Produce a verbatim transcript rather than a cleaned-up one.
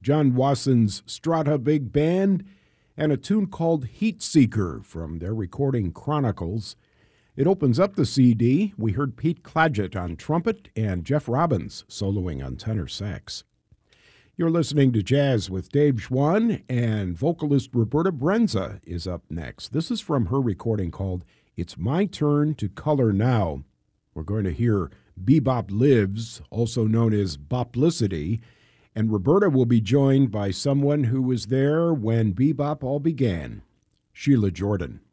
John Wasson's Strata Big Band, and a tune called Heat Seeker from their recording Chronicles. It opens up the C D. We heard Pete Clagett on trumpet and Jeff Robbins soloing on tenor sax. You're listening to Jazz with Dave Schwann, and vocalist Roberta Brenza is up next. This is from her recording called It's My Turn to Color Now. We're going to hear Bebop Lives, also known as Boplicity, and Roberta will be joined by someone who was there when bebop all began, Sheila Jordan.